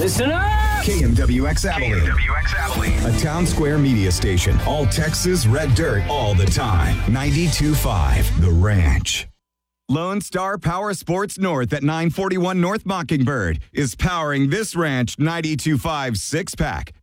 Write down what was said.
Listen up! KMWX Abilene. A town square media station. All Texas red dirt all the time. 92.5 The Ranch. Lone Star Power Sports North at 941 North Mockingbird is powering this Ranch 92.5 six-pack.